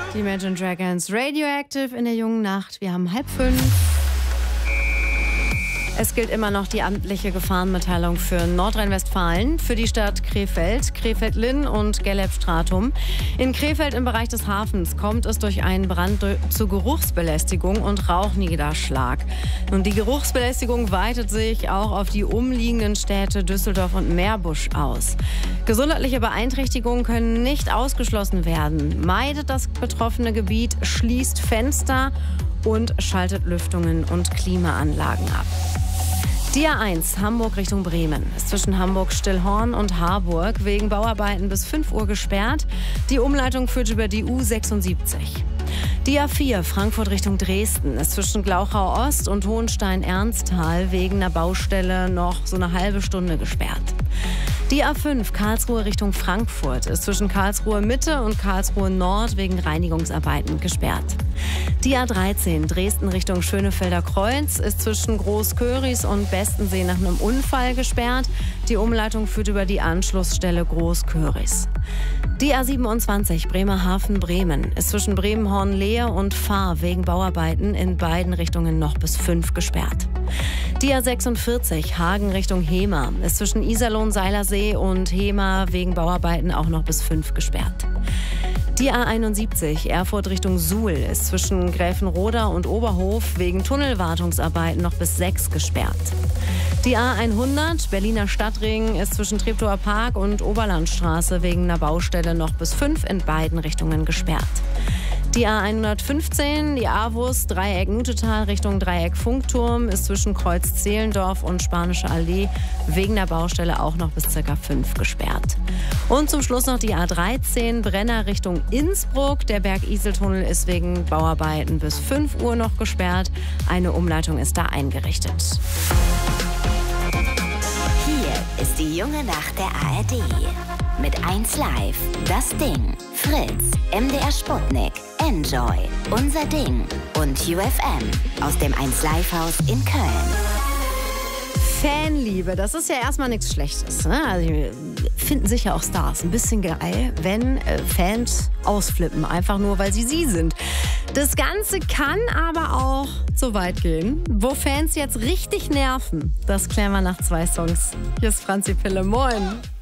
Die Imagine Dragons Radioactive in der jungen Nacht. Wir haben 4:30. Es gilt immer noch die amtliche Gefahrenmitteilung für Nordrhein-Westfalen, für die Stadt Krefeld, Krefeld-Linn und Gelleb-Stratum. In Krefeld im Bereich des Hafens kommt es durch einen Brand zu Geruchsbelästigung und Rauchniederschlag. Und die Geruchsbelästigung weitet sich auch auf die umliegenden Städte Düsseldorf und Meerbusch aus. Gesundheitliche Beeinträchtigungen können nicht ausgeschlossen werden. Meidet das betroffene Gebiet, schließt Fenster und schaltet Lüftungen und Klimaanlagen ab. Die A1 Hamburg Richtung Bremen ist zwischen Hamburg-Stillhorn und Harburg wegen Bauarbeiten bis 5 Uhr gesperrt. Die Umleitung führt über die U76. Die A4 Frankfurt Richtung Dresden ist zwischen Glauchau Ost und Hohenstein-Ernsthal wegen einer Baustelle noch so eine halbe Stunde gesperrt. Die A5 Karlsruhe Richtung Frankfurt ist zwischen Karlsruhe Mitte und Karlsruhe Nord wegen Reinigungsarbeiten gesperrt. Die A13 Dresden Richtung Schönefelder Kreuz ist zwischen Großköris und Bestensee nach einem Unfall gesperrt. Die Umleitung führt über die Anschlussstelle Großköris. Die A27 Bremerhaven-Bremen ist zwischen Bremen-Hornlehe und Fahr wegen Bauarbeiten in beiden Richtungen noch bis 5 gesperrt. Die A46 Hagen Richtung Hemer ist zwischen Iserlohn-Seilersee und Hemer wegen Bauarbeiten auch noch bis 5 gesperrt. Die A71 Erfurt Richtung Suhl ist zwischen Gräfenroda und Oberhof wegen Tunnelwartungsarbeiten noch bis 6 gesperrt. Die A100 Berliner Stadtring ist zwischen Treptower Park und Oberlandstraße wegen einer Baustelle noch bis 5 in beiden Richtungen gesperrt. Die A115, die AWUS Dreieck Nutetal Richtung Dreieck Funkturm ist zwischen Kreuz Zehlendorf und Spanische Allee wegen der Baustelle auch noch bis ca. 5 gesperrt. Und zum Schluss noch die A13 Brenner Richtung Innsbruck. Der Berg-Isel-Tunnel ist wegen Bauarbeiten bis 5 Uhr noch gesperrt. Eine Umleitung ist da eingerichtet. Hier ist die junge Nacht der ARD. Mit 1 Live, Das Ding, Fritz, MDR Sputnik, Enjoy, Unser Ding und UFM aus dem 1 Live Haus in Köln. Fanliebe, das ist ja erstmal nichts Schlechtes. Ne? Also, finden sich ja auch Stars ein bisschen geil, wenn Fans ausflippen, einfach nur, weil sie sind. Das Ganze kann aber auch so weit gehen, wo Fans jetzt richtig nerven. Das klären wir nach 2 Songs. Hier ist Franzi Pille. Moin.